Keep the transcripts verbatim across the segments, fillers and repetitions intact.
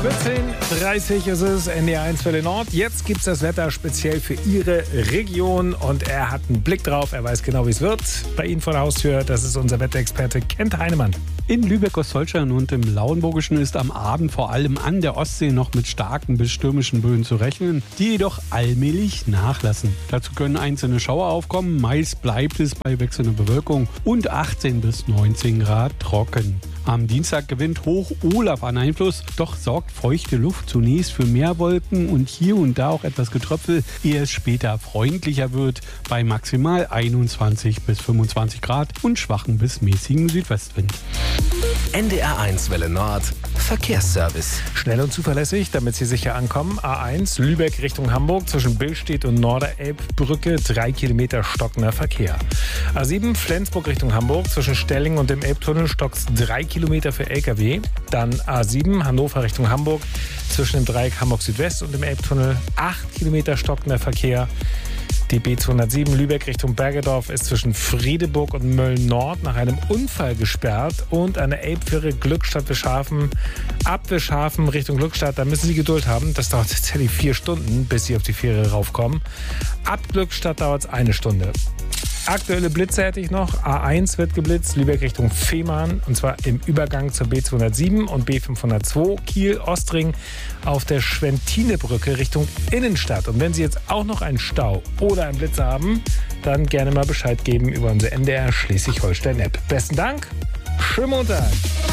vierzehn Uhr dreißig ist es, N D R eins Welle Nord. Jetzt gibt es das Wetter speziell für Ihre Region und er hat einen Blick drauf. Er weiß genau, wie es wird. Bei Ihnen vor der Haustür, das ist unser Wetterexperte Kent Heinemann. In Lübeck-Ostholstein und im Lauenburgischen ist am Abend vor allem an der Ostsee noch mit starken bis stürmischen Böen zu rechnen, die jedoch allmählich nachlassen. Dazu können einzelne Schauer aufkommen, meist bleibt es bei wechselnder Bewölkung und achtzehn bis neunzehn Grad trocken. Am Dienstag gewinnt Hoch Olaf an Einfluss, doch sorgt feuchte Luft zunächst für mehr Wolken und hier und da auch etwas Getröpfel, ehe es später freundlicher wird, bei maximal einundzwanzig bis fünfundzwanzig Grad und schwachen bis mäßigen Südwestwind. N D R eins Welle Nord Verkehrsservice. Schnell und zuverlässig, damit Sie sicher ankommen. A eins Lübeck Richtung Hamburg zwischen Billstedt und Norderelbbrücke, drei Kilometer stockender Verkehr. A sieben Flensburg Richtung Hamburg zwischen Stelling und dem Elbtunnel stockt drei Kilometer für L K W. Dann A sieben Hannover Richtung Hamburg zwischen dem Dreieck Hamburg Südwest und dem Elbtunnel, acht Kilometer stockender Verkehr. Die B zweihundertsieben Lübeck Richtung Bergedorf ist zwischen Friedeburg und Mölln-Nord nach einem Unfall gesperrt und an der Elbfähre Glückstadt-Wischhafen ab Wischhafen Richtung Glückstadt. Da müssen Sie Geduld haben. Das dauert tatsächlich vier Stunden, bis Sie auf die Fähre raufkommen. Ab Glückstadt dauert es eine Stunde. Aktuelle Blitze hätte ich noch. A eins wird geblitzt, Lübeck Richtung Fehmarn, und zwar im Übergang zur B zweihundertsieben und B fünfhundertzwei, Kiel-Ostring auf der Schwentinebrücke Richtung Innenstadt. Und wenn Sie jetzt auch noch einen Stau oder einen Blitz haben, dann gerne mal Bescheid geben über unsere N D R Schleswig-Holstein-App. Besten Dank, schönen Montag.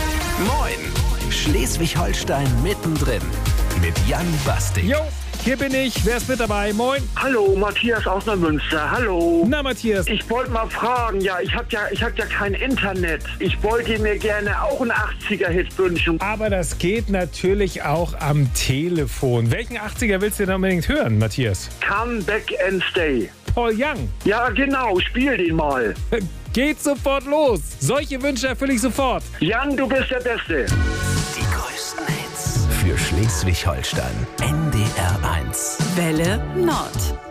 Moin, Schleswig-Holstein mittendrin mit Jan Bastik. Jo, hier bin ich. Wer ist mit dabei? Moin. Hallo, Matthias aus Neumünster. Hallo. Na, Matthias. Ich wollte mal fragen, ja, ich habe ja, ich hab ja kein Internet. Ich wollte mir gerne auch einen achtziger-Hit wünschen. Aber das geht natürlich auch am Telefon. Welchen achtziger willst du denn unbedingt hören, Matthias? Come Back and Stay. Paul Young. Ja, genau, spiel den mal. Geht sofort los. Solche Wünsche erfülle ich sofort. Jan, du bist der Beste. Die größten Hits für Schleswig-Holstein. N D R eins. Welle Nord.